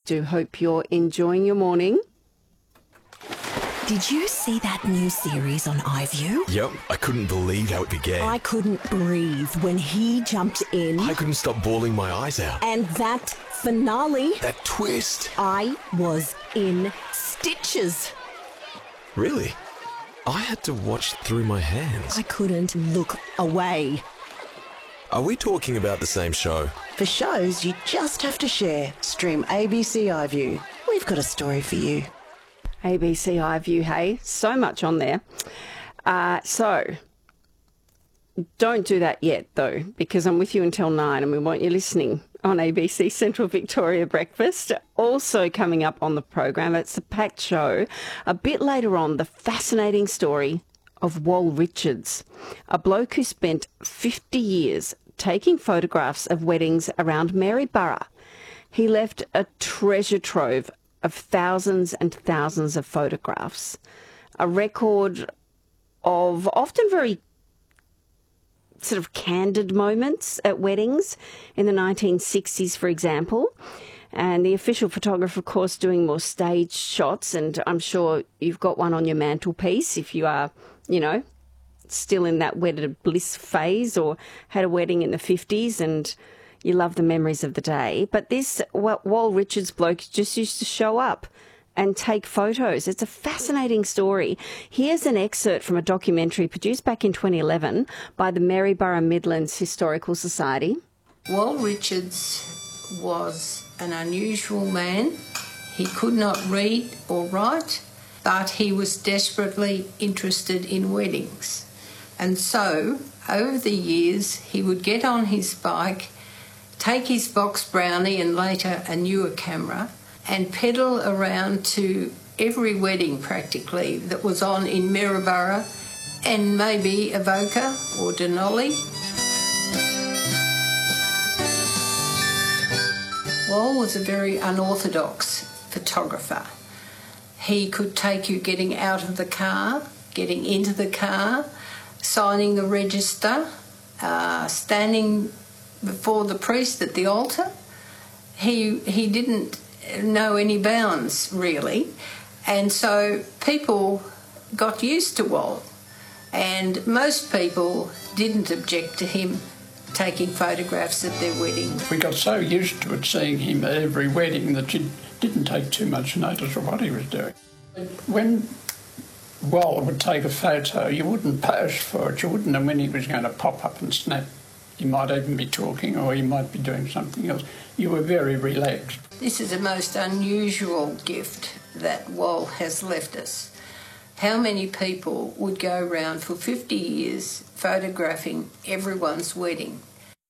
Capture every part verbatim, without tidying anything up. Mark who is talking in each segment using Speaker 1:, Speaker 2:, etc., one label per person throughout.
Speaker 1: do hope you're enjoying your morning.
Speaker 2: Did you see that new series on iView?
Speaker 3: Yep, I couldn't believe how it began.
Speaker 2: I couldn't breathe when he jumped in.
Speaker 3: I couldn't stop bawling my eyes out.
Speaker 2: And that finale.
Speaker 3: That twist.
Speaker 2: I was in stitches.
Speaker 3: Really? I had to watch through my hands.
Speaker 2: I couldn't look away.
Speaker 3: Are we talking about the same show?
Speaker 4: For shows you just have to share, stream A B C iView. We've got a story for you.
Speaker 1: A B C iView, hey? So much on there. Uh, so, don't do that yet, though, because I'm with you until nine and we want you listening on A B C Central Victoria Breakfast. Also coming up on the program, it's a packed show. A bit later on, the fascinating story of Wal Richards, a bloke who spent fifty years taking photographs of weddings around Maryborough. He left a treasure trove of thousands and thousands of photographs, a record of often very sort of candid moments at weddings in the nineteen sixties, for example. And the official photographer, of course, doing more stage shots, and I'm sure you've got one on your mantelpiece if you are, you know, still in that wedded bliss phase or had a wedding in the fifties and you love the memories of the day. But this Wal Richards bloke just used to show up and take photos. It's a fascinating story. Here's an excerpt from a documentary produced back in twenty eleven by the Maryborough Midlands Historical Society.
Speaker 5: Wal Richards was an unusual man. He could not read or write, but he was desperately interested in weddings. And so, over the years, he would get on his bike, take his box brownie and later a newer camera, and pedal around to every wedding practically that was on in Maryborough and maybe Avoca or Denali. Wal was a very unorthodox photographer. He could take you getting out of the car, getting into the car, signing the register, uh, standing before the priest at the altar. He he didn't know any bounds, really. And so people got used to Wal. And most people didn't object to him taking photographs at their weddings.
Speaker 6: We got so used to it, seeing him at every wedding, that you didn't take too much notice of what he was doing. When Wal would take a photo, you wouldn't pose for it. You wouldn't know when he was going to pop up and snap. He might even be talking or he might be doing something else. You were very relaxed.
Speaker 5: This is a most unusual gift that Wal has left us. How many people would go around for fifty years photographing everyone's wedding?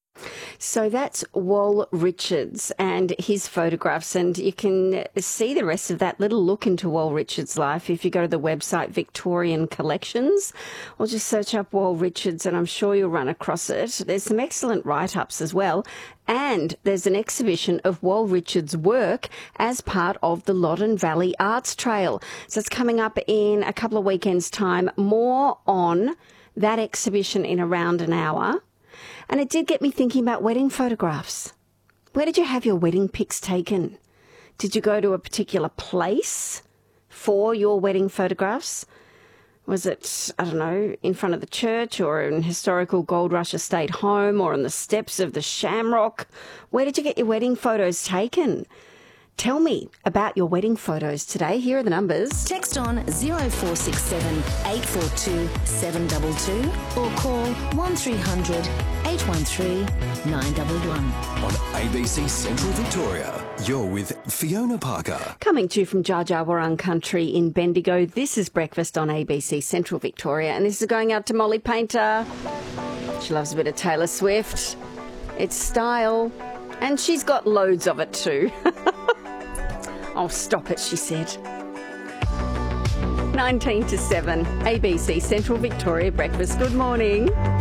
Speaker 1: So that's Wal Richards and his photographs, and you can see the rest of that little look into Wal Richards' life if you go to the website Victorian Collections, or just search up Wal Richards and I'm sure you'll run across it. There's some excellent write-ups as well, and there's an exhibition of Wal Richards' work as part of the Loddon Valley Arts Trail. So it's coming up in a couple of weekends' time. More on that exhibition in around an hour. And it did get me thinking about wedding photographs. Where did you have your wedding pics taken? Did you go to a particular place for your wedding photographs? Was it, I don't know, in front of the church or an historical Gold Rush estate home or on the steps of the Shamrock? Where did you get your wedding photos taken? Tell me about your wedding photos today. Here are the numbers.
Speaker 2: Text on zero four six seven, eight four two, seven two two or call one three hundred, eight one three, nine one one.
Speaker 3: On A B C Central Victoria, you're with Fiona Parker.
Speaker 1: Coming to you from Dja Dja Wurrung Country in Bendigo, this is Breakfast on A B C Central Victoria, and this is going out to Molly Painter. She loves a bit of Taylor Swift. It's style, and she's got loads of it too. Oh, stop it, she said. nineteen to seven, A B C Central Victoria Breakfast. Good morning.